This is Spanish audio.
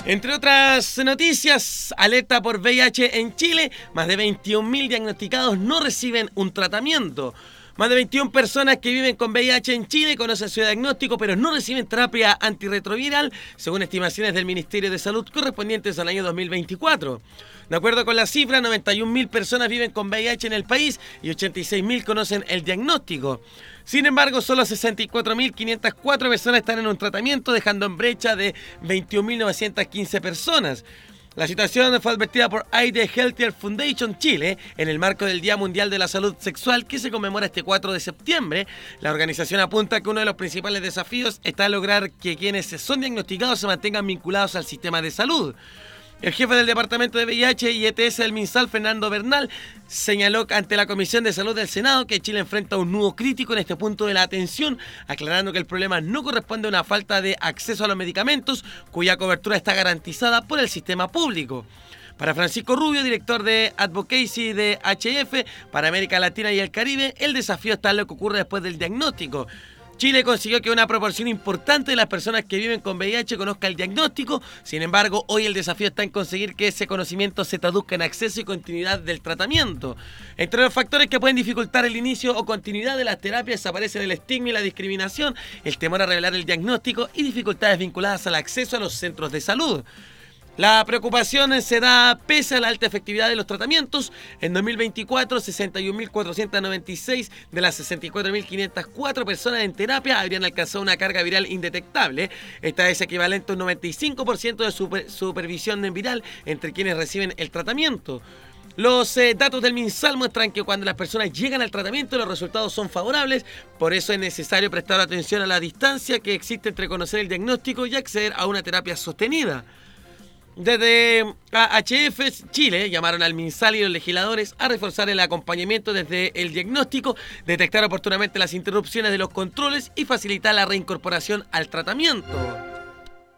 Entre otras noticias, alerta por VIH en Chile, más de 21.000 diagnosticados no reciben un tratamiento. Más de 21 personas que viven con VIH en Chile conocen su diagnóstico, pero no reciben terapia antirretroviral, según estimaciones del Ministerio de Salud correspondientes al año 2024. De acuerdo con la cifra, 91.000 personas viven con VIH en el país y 86.000 conocen el diagnóstico. Sin embargo, solo 64.504 personas están en un tratamiento, dejando en brecha de 21.915 personas. La situación fue advertida por ID Healthier Foundation Chile en el marco del Día Mundial de la Salud Sexual que se conmemora este 4 de septiembre. La organización apunta que uno de los principales desafíos está lograr que quienes son diagnosticados se mantengan vinculados al sistema de salud. El jefe del Departamento de VIH y ETS del MinSal, Fernando Bernal, señaló ante la Comisión de Salud del Senado que Chile enfrenta un nudo crítico en este punto de la atención, aclarando que el problema no corresponde a una falta de acceso a los medicamentos, cuya cobertura está garantizada por el sistema público. Para Francisco Rubio, director de Advocacy de HF para América Latina y el Caribe, el desafío está en lo que ocurre después del diagnóstico. Chile consiguió que una proporción importante de las personas que viven con VIH conozca el diagnóstico. Sin embargo, hoy el desafío está en conseguir que ese conocimiento se traduzca en acceso y continuidad del tratamiento. Entre los factores que pueden dificultar el inicio o continuidad de las terapias aparecen el estigma y la discriminación, el temor a revelar el diagnóstico y dificultades vinculadas al acceso a los centros de salud. La preocupación se da pese a la alta efectividad de los tratamientos. En 2024, 61.496 de las 64.504 personas en terapia habrían alcanzado una carga viral indetectable. Esta es equivalente a un 95% de supervisión viral entre quienes reciben el tratamiento. Los datos del MinSal muestran que cuando las personas llegan al tratamiento los resultados son favorables, por eso es necesario prestar atención a la distancia que existe entre conocer el diagnóstico y acceder a una terapia sostenida. Desde AHF Chile llamaron al MinSal y los legisladores a reforzar el acompañamiento desde el diagnóstico, detectar oportunamente las interrupciones de los controles y facilitar la reincorporación al tratamiento.